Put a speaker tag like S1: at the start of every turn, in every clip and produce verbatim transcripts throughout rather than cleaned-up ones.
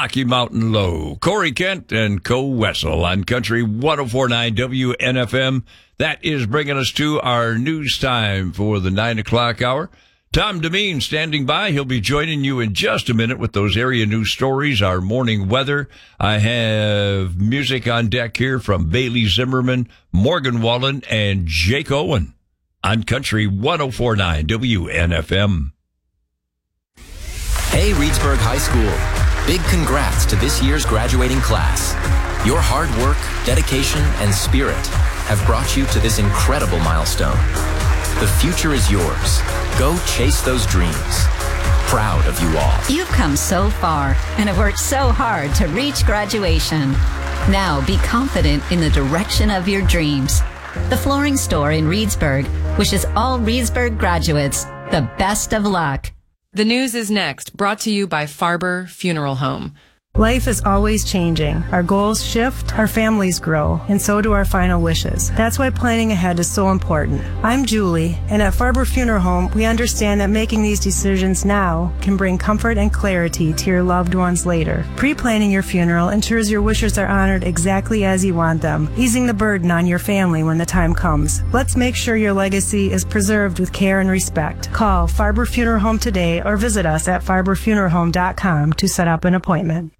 S1: Rocky Mountain Low. Corey Kent and Co Wessel on Country one oh four point nine W N F M. That is bringing us to our news time for the nine o'clock hour. Tom Demeen standing by. He'll be joining you in just a minute with those area news stories, our morning weather. I have music on deck here from Bailey Zimmerman, Morgan Wallen, and Jake Owen on Country one oh four point nine W N F M.
S2: Hey, Reedsburg High School. Big congrats to this year's graduating class. Your hard work, dedication, and spirit have brought you to this incredible milestone. The future is yours. Go chase those dreams. Proud of you all.
S3: You've come so far and have worked so hard to reach graduation. Now be confident in the direction of your dreams. The Flooring Store in Reedsburg wishes all Reedsburg graduates the best of luck.
S4: The news is next, brought to you by Farber Funeral Home.
S5: Life is always changing. Our goals shift, our families grow, and so do our final wishes. That's why planning ahead is so important. I'm Julie, and at Farber Funeral Home, we understand that making these decisions now can bring comfort and clarity to your loved ones later. Pre-planning your funeral ensures your wishes are honored exactly as you want them, easing the burden on your family when the time comes. Let's make sure your legacy is preserved with care and respect. Call Farber Funeral Home today or visit us at farber funeral home dot com to set up an appointment.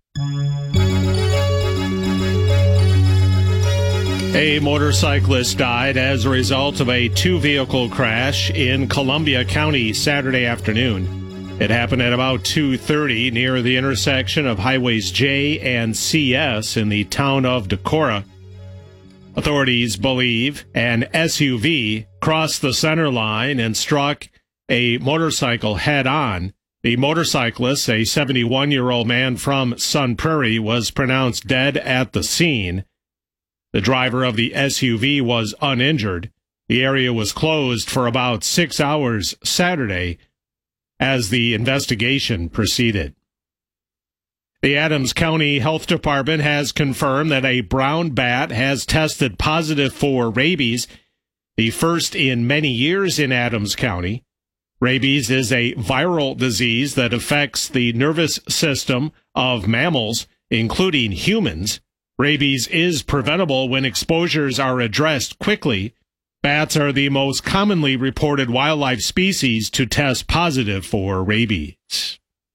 S6: A motorcyclist died as a result of a two-vehicle crash in Columbia County Saturday afternoon. It happened at about two thirty near the intersection of Highways J and C S in the town of Decorah. Authorities believe an S U V crossed the center line and struck a motorcycle head-on. The motorcyclist, a seventy-one-year-old man from Sun Prairie, was pronounced dead at the scene. The driver of the S U V was uninjured. The area was closed for about six hours Saturday as the investigation proceeded. The Adams County Health Department has confirmed that a brown bat has tested positive for rabies, the first in many years in Adams County. Rabies is a viral disease that affects the nervous system of mammals, including humans. Rabies is preventable when exposures are addressed quickly. Bats are the most commonly reported wildlife species to test positive for rabies.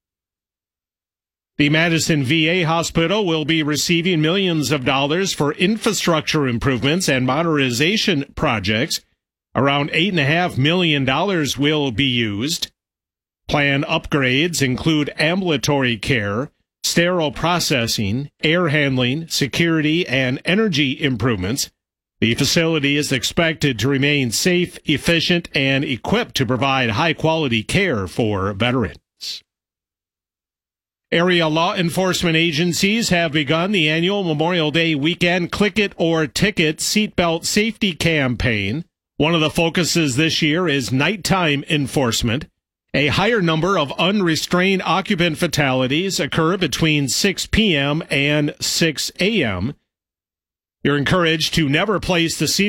S6: The Madison V A Hospital will be receiving millions of dollars for infrastructure improvements and modernization projects. Around eight point five million dollars will be used. Planned upgrades include ambulatory care, sterile processing, air handling, security, and energy improvements. The facility is expected to remain safe, efficient, and equipped to provide high-quality care for veterans. Area law enforcement agencies have begun the annual Memorial Day weekend Click It or Ticket seatbelt safety campaign. One of the focuses this year is nighttime enforcement. A higher number of unrestrained occupant fatalities occur between six p.m. and six a.m. You're encouraged to never place the seat